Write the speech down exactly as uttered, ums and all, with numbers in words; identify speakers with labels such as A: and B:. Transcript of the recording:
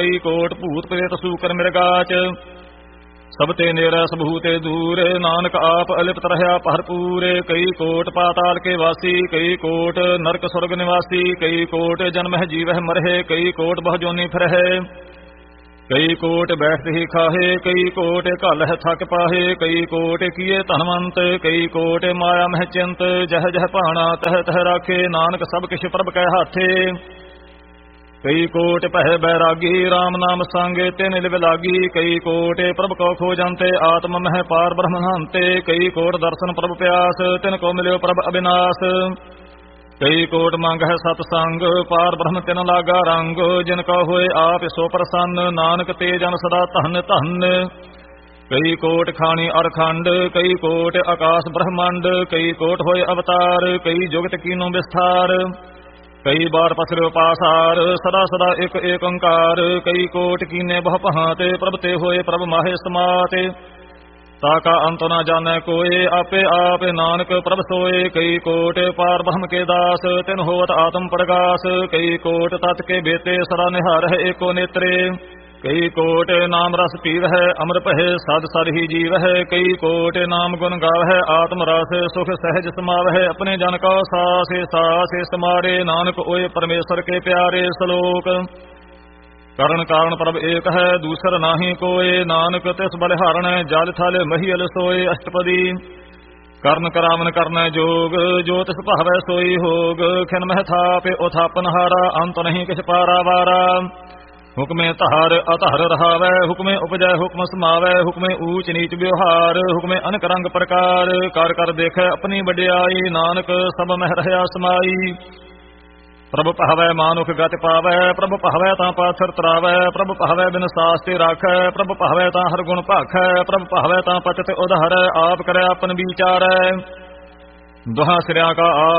A: ਕਈ ਕੋਟ ਭੂਤ ਪ੍ਰੇਤ ਸੂਕਰ ਮਿਰਗਾਚ। ਸਭ ਤੇ ਨੇਰਾ ਸਭੂ ਤੇ ਦੂਰ, ਨਾਨਕ ਆਪ ਅਲਿਪਤ ਰਹਿਆ ਭਰਪੂਰ। ਕਈ ਕੋਟ ਪਾਤਾਲ ਕੇ ਵਾਸੀ, ਕਈ ਕੋਟ ਨਰਕ ਸੁਰਗ ਨਿਵਾਸੀ। ਕਈ ਕੋਟ ਜਨਮਹਿ ਜੀਵਹਿ ਮਰਹਿ, ਕਈ ਕੋਟ ਬਹੁ ਜੋਨੀ ਫਿਰਹਿ। ਕਈ ਕੋਟ ਬੈਠ ਹੀ ਖਾਹੇ, ਕਈ ਕੋਟ ਘਲ ਹੈ ਥਕ ਪਾਹੇ। ਕਈ ਕੋਟ ਕੀਏ ਧਨਵੰਤ, ਕਈ ਕੋਟ ਮਾਇਆ ਮਹਿ ਚਿੰਤ। ਜਹ ਜਹ ਭਾਣਾ ਤਹ ਤਹ ਰਾਖੇ, ਨਾਨਕ ਸਭ ਕਿਛ ਪ੍ਰਭ ਕੈ ਹਾਥੇ। ਕਈ ਕੋਟ ਪਹਿ ਬੈਰਾਗੀ, ਰਾਮ ਨਾਮ ਸੰਗੇ ਤਿਨ ਲਿਵ ਲਾਗੀ। ਕਈ ਕੋਟ ਪ੍ਰਭ ਕੋ ਖੋਜੰਤੇ, ਆਤਮ ਮਹਿ ਪਾਰ ਬ੍ਰਹਮ ਹੰਤੇ। ਕਈ ਕੋਟ ਦਰਸ਼ਨ ਪ੍ਰਭ ਪਿਆਸ, ਤਿਨ ਕੋ ਮਿਲਿਓ ਪ੍ਰਭ ਅਬਿਨਾਸ਼। ਕਈ ਕੋਟ ਮੰਗ ਹੈ ਸਤ ਸੰਗ, ਪਾਰ ਬ੍ਰਹਮ ਤਿਨ ਲਾਗਾ ਰੰਗ। ਜਿਨ ਕਾ ਹੋਏ ਆਪ ਸੋ ਪ੍ਰਸੰਨ, ਨਾਨਕ ਤੇ ਜਨ ਸਦਾ ਧਨ ਧਨ। ਕਈ ਕੋਟ ਖਾਣੀ ਅਰਖੰਡ, ਕਈ ਕੋਟ ਆਕਾਸ਼ ਬ੍ਰਹਮੰਡ। ਕਈ ਕੋਟ ਹੋਏ ਅਵਤਾਰ, ਕਈ ਜੁਗਤ ਕੀਨੋ ਵਿਸਥਾਰ। ਕਈ ਬਾਰ ਪਸਰਿਓ ਪਾਸਾਰ, ਸਦਾ ਸਦਾ ਇਕ ਏਕ ਓੰਕਾਰ। ਕਈ ਕੋਟ ਕੀਨੇ ਬਹੁ ਭਾਂਤ, ਪ੍ਰਭ ਤੇ ਹੋਏ ਪ੍ਰਭ ਮਾਹੇ ਸਮਾਤ। ਤਾਕਾ ਅੰਤ ਨਾ ਜਾਣੈ ਕੋਏ, ਆਪੇ ਆਪ ਨਾਨਕ ਪ੍ਰਭ ਸੋਏ। ਕਈ ਕੋਟ ਪਾਰ ਬ੍ਰਹਮ ਕੇ ਦਾਸ, ਤਿਨ ਹੋਵਤ ਆਤਮ ਪ੍ਰਗਾਸ। ਕਈ ਕੋਟ ਤਤ ਕੇ ਬੇਤੇ, ਸਦਾ ਨਿਹਾਰਹਿ ਏਕੋ ਨੇਤਰੇ। ਕਈ ਕੋਟ ਨਾਮ ਰਸ ਪੀਵਹਿ, ਅਮਰ ਪਹਿ ਸਦ ਸਦ ਹੀ ਜੀਵਹਿ। ਕਈ ਕੋਟ ਨਾਮ ਗੁਣ ਗਾਵਹਿ, ਆਤਮ ਰਸ ਸੁਖ ਸਹਿਜ ਸਮਾਵਹਿ। ਆਪਣੇ ਜਨ ਕਾ ਸਾਸੇ ਸਾਸੇ ਸਮਾਰੇ, ਨਾਨਕ ਓਏ ਪਰਮੇਸ਼ਰ ਕੇ ਪਿਆਰੇ। ਸ਼ਲੋਕ ਕਰਨ ਕਾਰਨ ਪ੍ਰਭ ਏਕ ਹੈ, ਦੂਸਰ ਨਾਹੀ ਕੋਏ। ਨਾਨਕ ਤਿਸ ਬਲਿਹਾਰਣੈ, ਜਲ ਥਲ ਮਹੀਲ ਸੋਏ। ਅਸ਼ਟਪਦੀ ਕਰਨ ਕਰਾਵਨ ਕਰਨੈ ਜੋਗ, ਜੋ ਤਿਸ ਭਾਵੈ ਸੋਈ ਹੋਗ। ਖਿਨ ਮਹਿ ਥਾਪਿ ਉਥਾਪਨਹਾਰਾ, ਅੰਤ ਨਹੀਂ ਕਿਛ ਪਾਰਾਵਾਰਾ। ਹੁਕਮੇ ਧਾਰ ਅਧਾਰ ਰਹਾਵੈ, ਹੁਕਮੇ ਉਪਜੈ ਹੁਕਮ ਸਮਾਵੈ। ਹੁਕਮੇ ਊਚ ਨੀਚ ਵਿਵਹਾਰ, ਹੁਕਮੇ ਅਨਕ ਰੰਗ ਪ੍ਰਕਾਰ। ਕਰ ਕਰ ਦੇਖੈ ਆਪਣੀ ਵਡਿਆਈ, ਨਾਨਕ ਸਭ ਮਹਿ ਰਹਿਆ ਸਮਾਈ। ਪ੍ਰਭ ਭਾਵੈ ਮਾਨੁਖ ਗਤਿ ਪਾਵੈ, ਪ੍ਰਭ ਭਾਵੈ ਤਾਂ ਪਾਥਰ ਤਰਾਵੈ। ਪ੍ਰਭ ਭਾਵੈ ਬਿਨ ਸਾਸ ਤੇ ਰਾਖੈ, ਪ੍ਰਭ ਭਾਵੈ ਤਾਂ ਹਰ ਗੁਣ ਭਾਖੈ। ਪ੍ਰਭ ਭਾਵੈ ਤਾਂ ਪਚਿਤ ਉਧਾਰੈ, ਆਪ ਕਰੈ ਆਪਨ ਵਿਚਾਰੈ। ਦੁਹਾ ਸਿਰਿਆ ਕਾ